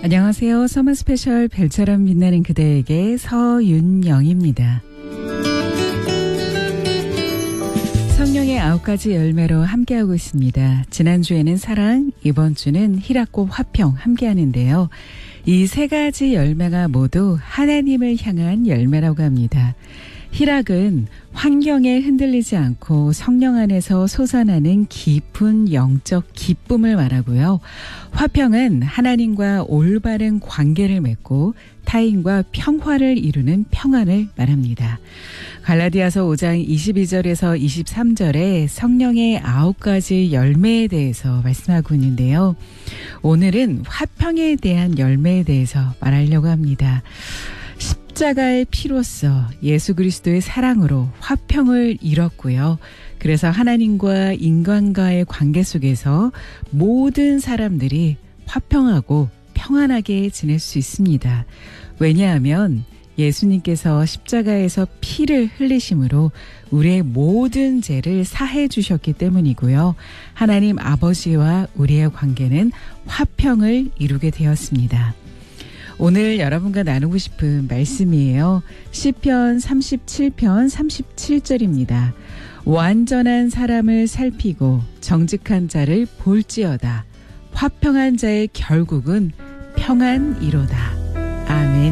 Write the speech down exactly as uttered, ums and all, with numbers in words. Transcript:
안녕하세요. 서머 스페셜 별처럼 빛나는 그대에게 서윤영입니다. 성령의 아홉 가지 열매로 함께하고 있습니다. 지난주에는 사랑, 이번 주는 희락과 화평 함께하는데요. 이 세 가지 열매가 모두 하나님을 향한 열매라고 합니다. 희락은 환경에 흔들리지 않고 성령 안에서 솟아나는 깊은 영적 기쁨을 말하고요. 화평은 하나님과 올바른 관계를 맺고 타인과 평화를 이루는 평안을 말합니다. 갈라디아서 오 장 이십이 절에서 이십삼 절에 성령의 아홉 가지 열매에 대해서 말씀하고 있는데요. 오늘은 화평에 대한 열매에 대해서 말하려고 합니다. 십자가의 피로써 예수 그리스도의 사랑으로 화평을 이뤘고요. 그래서 하나님과 인간과의 관계 속에서 모든 사람들이 화평하고 평안하게 지낼 수 있습니다. 왜냐하면 예수님께서 십자가에서 피를 흘리심으로 우리의 모든 죄를 사해 주셨기 때문이고요. 하나님 아버지와 우리의 관계는 화평을 이루게 되었습니다. 오늘 여러분과 나누고 싶은 말씀이에요. 시편 삼십칠 편 삼십칠 절입니다. 완전한 사람을 살피고 정직한 자를 볼지어다. 화평한 자의 결국은 평안이로다. 아멘.